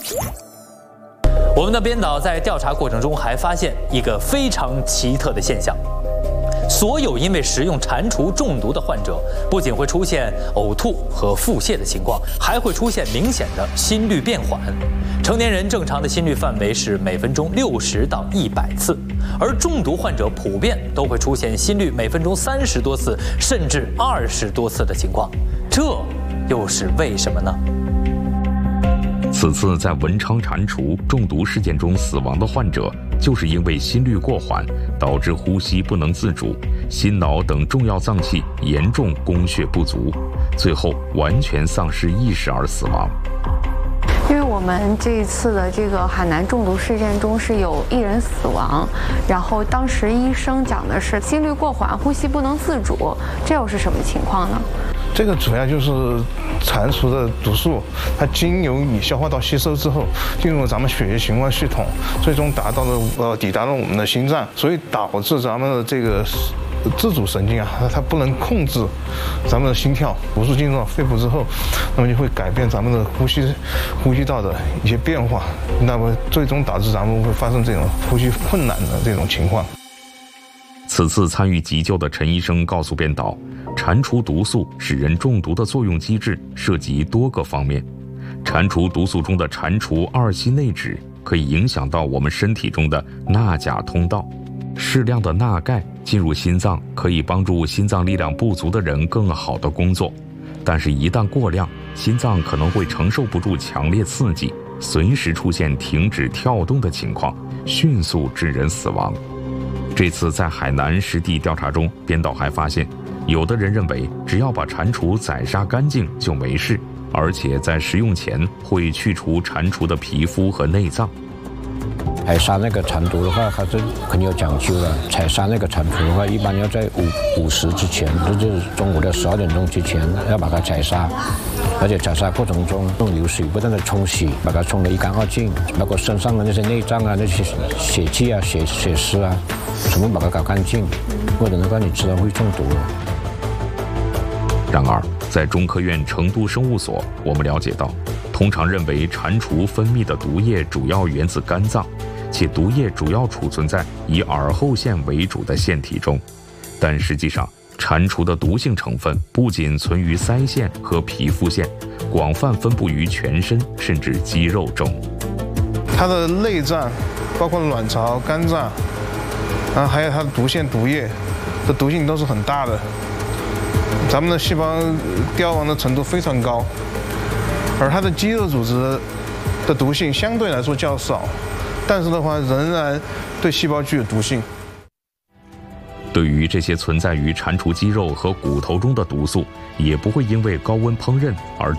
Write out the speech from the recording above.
我们的编导在调查过程中还发现一个非常奇特的现象：所有因为食用蟾蜍中毒的患者，不仅会出现呕吐和腹泻的情况，还会出现明显的心率变缓。成年人正常的心率范围是每分钟60到100次，而中毒患者普遍都会出现心率每分钟30多次，甚至20多次的情况。这又是为什么呢？ 此次在文昌蟾蜍中毒事件中死亡的患者，就是因为心率过缓，导致呼吸不能自主，心脑等重要脏器严重供血不足，最后完全丧失意识而死亡。 因为我们这一次的这个海南中毒事件中是有1人死亡，然后当时医生讲的是心率过缓，呼吸不能自主，这又是什么情况呢？ 这个主要就是蟾蜍的毒素，它经由你消化道吸收之后，进入了咱们血液循环系统，最终抵达了我们的心脏，所以导致咱们的这个自主神经啊，它不能控制咱们的心跳，毒素进入到肺部之后，那么就会改变咱们的呼吸道的一些变化，那么最终导致咱们会发生这种呼吸困难的这种情况。 此次参与急救的陈医生告诉编导，蟾蜍毒素使人中毒的作用机制涉及多个方面。蟾蜍毒素中的蟾蜍2烯内酯可以影响到我们身体中的钠钾通道，适量的钠钙进入心脏可以帮助心脏力量不足的人更好的工作，但是一旦过量，心脏可能会承受不住强烈刺激，随时出现停止跳动的情况，迅速致人死亡。这次在海南实地调查中，编导还发现，有的人认为只要把蟾蜍宰杀干净就没事，而且在食用前会去除蟾蜍的皮肤和内脏。 采杀那个蟾蜍的话，它是很有讲究的。采杀那个蟾蜍的话，一般要在午时之前，就是中午的12点钟之前要把它采杀，而且采杀过程中用流水不断的冲洗，把它冲得一干二净，包括身上的那些内脏啊、那些血迹啊、血丝啊，全部把它搞干净，或者的话你吃了会中毒。 然而，在中科院成都生物所，我们了解到，通常认为蟾蜍分泌的毒液主要源自肝脏，且毒液主要储存在以耳后腺为主的腺体中，但实际上，蟾蜍的毒性成分不仅存于腮腺和皮肤腺，广泛分布于全身甚至肌肉中。 它的内脏，包括卵巢、肝脏，还有它的毒腺、毒液的毒性都是很大的。咱们的细胞凋亡的程度非常高，而它的肌肉组织的毒性相对来说较少，但是的话仍然对细胞具有毒性。 对于这些存在于蟾蜍肌肉和骨头中的毒素，也不会因为高温烹饪而